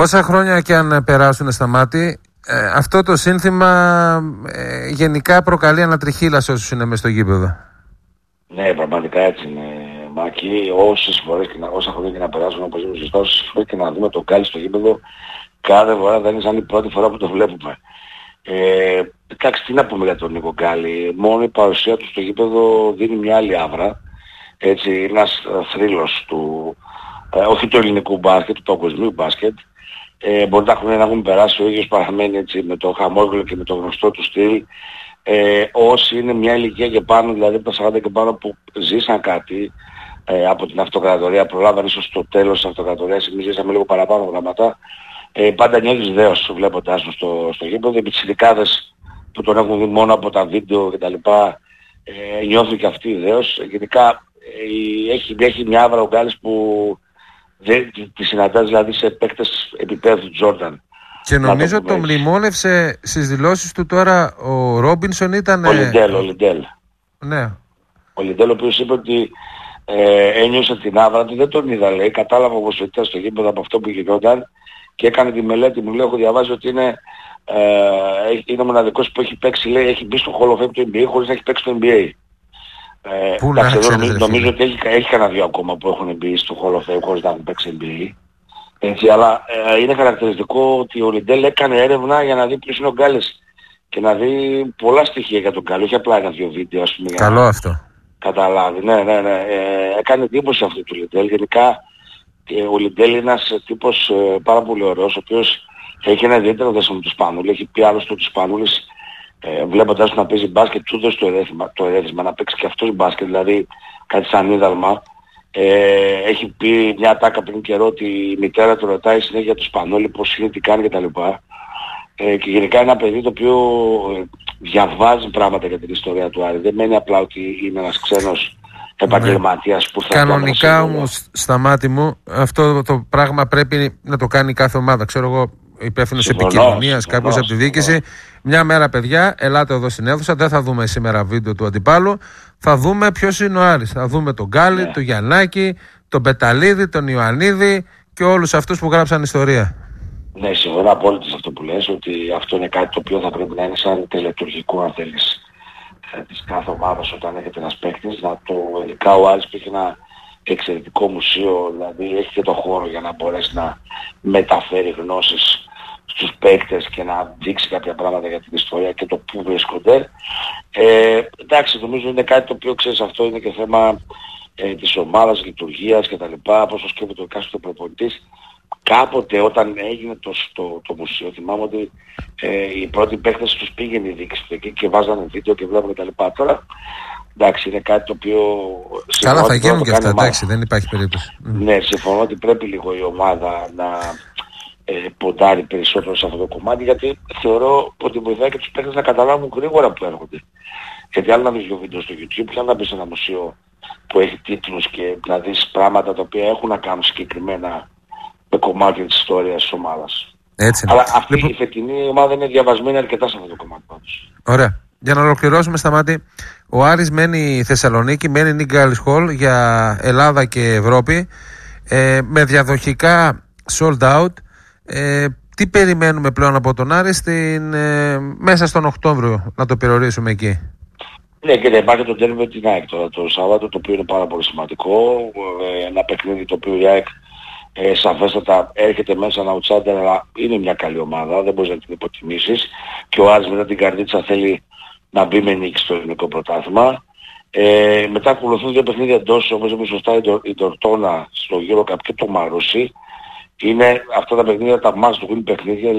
Όσα χρόνια και αν περάσουν στα μάτι, αυτό το σύνθημα γενικά προκαλεί ανατριχύλα σε όσους είναι μες στο γήπεδο. Ναι, πραγματικά έτσι είναι, Μάκη. Όσα χρόνια και να περάσουν, όπως είπε σωστά, όσες φορές και να δούμε το Γκάλι στο γήπεδο, κάθε φορά δεν είναι σαν η πρώτη φορά που το βλέπουμε. Εντάξει, τι να πούμε για τον Νίκο Γκάλι. Μόνο η παρουσία του στο γήπεδο δίνει μια άλλη άβρα. Έτσι, ένας θρύλος του, όχι του ελληνικού μπάσκετ, του παγκοσμίου μπάσκετ. Μπορεί τα χρόνια να έχουν περάσει, ο ίδιος παραμένει έτσι με το χαμόγελο και με το γνωστό του στυλ. Όσοι είναι μια ηλικία και πάνω, δηλαδή από τα 40 και πάνω που ζήσαν κάτι από την αυτοκρατορία, προλάβαν ίσως στο τέλος της αυτοκρατορίας, εμείς ζήσαμε λίγο παραπάνω γραμματά, πάντα νιώθεις δέος βλέποντάς τον στο γήπεδο. Οι πιτσιρικάδες που τον έχουν δει μόνο από τα βίντεο κτλ. Νιώθουν και αυτοί δέος. Γενικά έχει μια άβρα ο Γκάλης που δεν τη συναντάς δηλαδή σε παίκτες επίπεδου του Τζόρνταν. Και νομίζω το μνημόνευσε στις δηλώσεις του τώρα ο Ρόμπινσον ήταν... Ο Λιντέλ. Ναι. Ο Λιντέλ ο οποίος είπε ότι ένιωσε την άβρα του, δεν τον είδα λέει, κατάλαβα όπως ήταν στο γήπεδο από αυτό που γινόταν και έκανε τη μελέτη μου, λέει, έχω διαβάσει ότι είναι ο μοναδικός που έχει παίξει, λέει, έχει μπει στο Hall of Fame του NBA χωρίς να έχει παίξει το NBA. Νομίζω ότι έχει κανένα δύο ακόμα που έχουν μπει στο Hall of Fame χωρίς να έχουν παίξει NBA. Έτσι, αλλά είναι χαρακτηριστικό ότι ο Λιντέλ έκανε έρευνα για να δει ποιος είναι ο Γκάλης και να δει πολλά στοιχεία για τον Γκάλη, όχι απλά ένα-δυο βίντεο, ας πούμε. Καλό αυτό. Καταλάβει, ναι. Έκανε εντύπωση αυτό του Λιντέλ. Γενικά ο Λιντέλ είναι ένας τύπος πάρα πολύ ωραίος, ο οποίος έχει ένα ιδιαίτερο δέσιμο με τους Σπανούλη. Έχει πει άλλωστε ότι ο Σπανούλης βλέποντας να παίζει μπάσκετ, του δώσει το ερέθισμα να παίξει και αυτός μπάσκετ, δηλαδή κάτι σαν είδαλμα. Έχει πει μια τάκα πριν καιρό ότι η μητέρα του ρωτάει συνέχεια του Σπανούλη πώς είναι, τι κάνει κτλ. Και γενικά είναι ένα παιδί το οποίο διαβάζει πράγματα για την ιστορία του Άρη. Δεν μένει απλά ότι είναι ένας ξένος επαγγελματίας που θα... Κανονικά όμως στα μάτι μου αυτό το πράγμα πρέπει να το κάνει κάθε ομάδα. Ξέρω εγώ, υπεύθυνος επικοινωνίας, κάποιος από τη διοίκηση. Μια μέρα, παιδιά, ελάτε εδώ στην αίθουσα. Δεν θα δούμε σήμερα βίντεο του αντιπάλου. Θα δούμε ποιος είναι ο Άρης. Θα δούμε τον Γκάλη, τον Γιαννάκη, τον Πεταλίδη, τον Ιωαννίδη και όλους αυτούς που γράψαν ιστορία. Ναι, συμφωνώ απόλυτα σε αυτό που λες, ότι αυτό είναι κάτι το οποίο θα πρέπει να είναι σαν τελετουργικό, αν θέλεις, της κάθε ομάδας όταν έχετε ένας παίκτης. Ειδικά ο Άρης που έχει ένα εξαιρετικό μουσείο, δηλαδή έχει και το χώρο για να μπορέσει να μεταφέρει γνώσεις στους παίκτες και να δείξει κάποια πράγματα για την ιστορία και το πού βρίσκονται. Εντάξει, νομίζω είναι κάτι το οποίο, ξέρεις, αυτό είναι και θέμα της ομάδας, λειτουργίας κτλ. Πώς το σκέφτεται ο εκάστοτε προπονητής. Κάποτε όταν έγινε το μουσείο, θυμάμαι ότι οι πρώτοι παίκτες τους πήγαινε η διοίκηση εκεί και βάζανε βίντεο και βλέπουν κτλ. Τώρα, εντάξει, είναι κάτι το οποίο... Καλά, θα γίνουν και αυτά, εντάξει, δεν υπάρχει περίπτωση. Ναι, συμφωνώ ότι πρέπει λίγο η ομάδα να ποντάρει περισσότερο σε αυτό το κομμάτι, γιατί θεωρώ ότι βοηθάει και τους παίκτες να καταλάβουν γρήγορα που έρχονται. Γιατί άλλο να δεις δύο βίντεο στο YouTube και άλλο να μπεις σε ένα μουσείο που έχει τίτλους και να δεις πράγματα τα οποία έχουν να κάνουν συγκεκριμένα με κομμάτια της ιστορίας της ομάδας. Έτσι. Αλλά αυτή η φετινή ομάδα είναι διαβασμένη αρκετά σε αυτό το κομμάτι πάντως. Ωραία. Για να ολοκληρώσουμε, Σταμάτη, ο Άρης μένει Θεσσαλονίκη, μένει Νίκ Γκάλης Χολ για Ελλάδα και Ευρώπη, με διαδοχικά sold out. Τι περιμένουμε πλέον από τον Άρη μέσα στον Οκτώβριο να το περιορίσουμε εκεί? Ναι, και υπάρχει το τέρμι με την ΑΕΚ τώρα το Σάββατο, το οποίο είναι πάρα πολύ σημαντικό. Ένα παιχνίδι το οποίο η ΑΕΚ σαφέστατα έρχεται μέσα ένα outsider, αλλά είναι μια καλή ομάδα, δεν μπορείς να την υποτιμήσεις. Και ο Άρης μετά την καρδίτσα θέλει να μπει με νίκη στο ελληνικό πρωτάθλημα. Μετά ακολουθούν δύο παιχνίδια εντός, όπως είπε σωστά, η Τορτόνα στο Euro Cup και το Μαρούσι. Είναι αυτά τα παιχνίδια, τα must win παιχνίδια.